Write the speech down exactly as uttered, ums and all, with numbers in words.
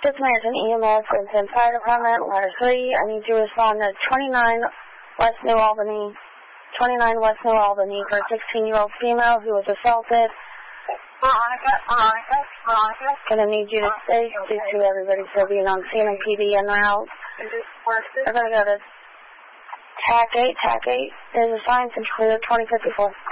Fifth American E M S, Vincent Fire Department, ladder three. I need you to respond to twenty-nine West New Albany, twenty-nine West New Albany for a sixteen-year-old female who was assaulted. Gonna need you to stay due to everybody still being on scene and P D en route. We're gonna go to T A C eight. T A C eight is assigned to clear twenty fifty-four.